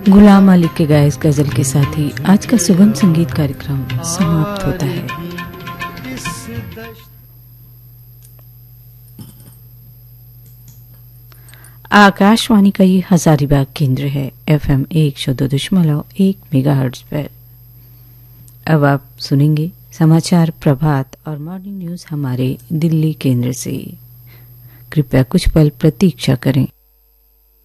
गुलाम अली के गाए इस गजल के साथ ही आज का सुगम संगीत कार्यक्रम समाप्त होता है। आकाशवाणी का ये हजारीबाग केंद्र है, FM 102.1 मेगाहर्ट्ज पर। अब आप सुनेंगे समाचार प्रभात और मॉर्निंग न्यूज हमारे दिल्ली केंद्र से। कृपया कुछ पल प्रतीक्षा करें।